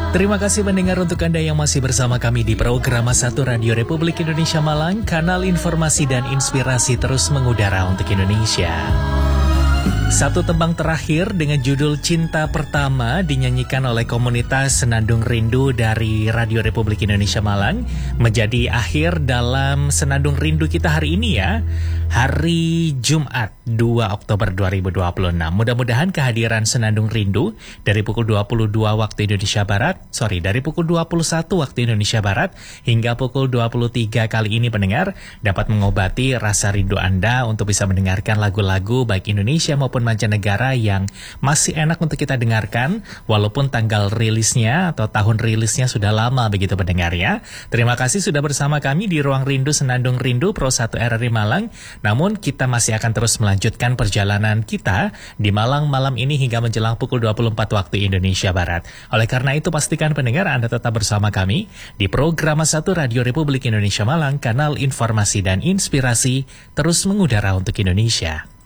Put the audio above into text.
Terima kasih mendengar untuk Anda yang masih bersama kami di program 1 Radio Republik Indonesia Malang, kanal informasi dan inspirasi terus mengudara untuk Indonesia. Satu tembang terakhir dengan judul Cinta Pertama dinyanyikan oleh komunitas Senandung Rindu dari Radio Republik Indonesia Malang menjadi akhir dalam Senandung Rindu kita hari ini ya. Hari Jumat 2 Oktober 2026. Mudah-mudahan kehadiran Senandung Rindu dari pukul 22 waktu Indonesia Barat, dari pukul 21 waktu Indonesia Barat hingga pukul 23 kali ini pendengar dapat mengobati rasa rindu Anda untuk bisa mendengarkan lagu-lagu baik Indonesia maupun mancanegara yang masih enak untuk kita dengarkan walaupun tanggal rilisnya atau tahun rilisnya sudah lama begitu pendengar ya. Terima kasih sudah bersama kami di Ruang Rindu Senandung Rindu Pro 1 RRI Malang. Namun kita masih akan terus melanjutkan perjalanan kita di Malang malam ini hingga menjelang pukul 24 waktu Indonesia Barat. Oleh karena itu pastikan pendengar Anda tetap bersama kami di program 1 Radio Republik Indonesia Malang, kanal informasi dan inspirasi terus mengudara untuk Indonesia.